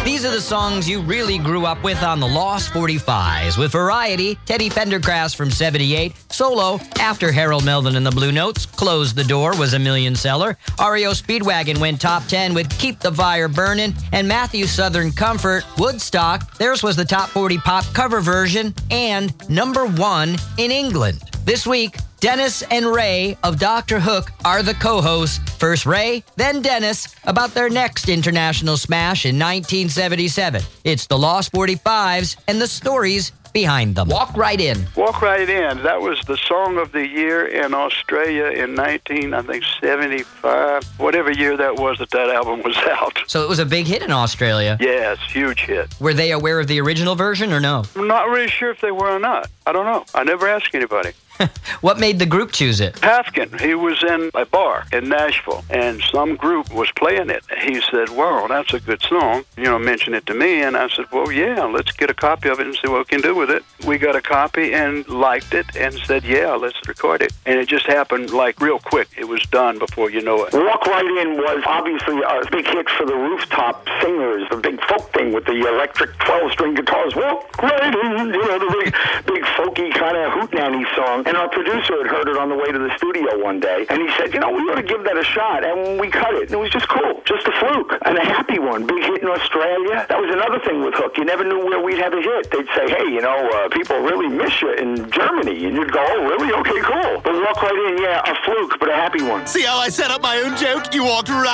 These are the songs you really grew up with on the Lost 45s. With variety, Teddy Pendergrass from 78, Solo, after Harold Melvin and the Blue Notes, Close the Door was a million seller. REO Speedwagon went top 10 with Keep the Fire Burnin', and Matthew Southern Comfort, Woodstock, theirs was the top 40 pop cover version and #1 in England. This week, Dennis and Ray of Dr. Hook are the co-hosts. First Ray, then Dennis, about their next international smash in 1977. It's the Lost 45s and the stories behind them. Walk Right In. Walk Right In. That was the song of the year in Australia in 1975, whatever year that was that album was out. So it was a big hit in Australia. Yes, huge hit. Were they aware of the original version or no? I'm not really sure if they were or not. I don't know. I never asked anybody. What made the group choose it? Hafkin, he was in a bar in Nashville, and some group was playing it. He said, well, that's a good song. Mention it to me, and I said, well, yeah, let's get a copy of it and see what we can do with it. We got a copy and liked it and said, yeah, let's record it. And it just happened, real quick. It was done before you know it. Walk Right In was obviously a big hit for the rooftop singers, the big folk thing with the electric 12-string guitars. Walk right in, the big folky kind of hootenanny song. And our producer had heard it on the way to the studio one day, and he said, we ought to give that a shot. And we cut it, and it was just cool. Just a fluke. And a happy one. Big hit in Australia. That was another thing with Hook. You never knew where we'd have a hit. They'd say, hey, people really miss you in Germany. And you'd go, oh, really? Okay, cool. But Walk Right In, yeah, a fluke, but a happy one. See how I set up my own joke? You walked right